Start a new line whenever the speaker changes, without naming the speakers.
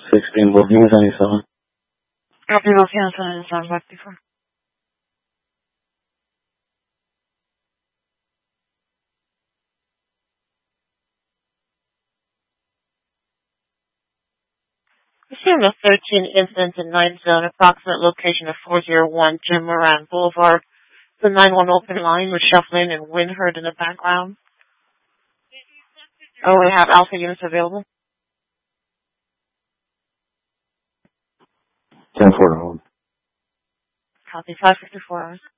16 bookings, 97.
Copy booking, 754. Receiving a 13 incident in 9 zone, approximate location of 401 Jim Moran Boulevard. The 9-1 open line with shuffling and wind heard in the background. Oh, we have Alpha units available.
10-4 hold.
Copy, 554 hours.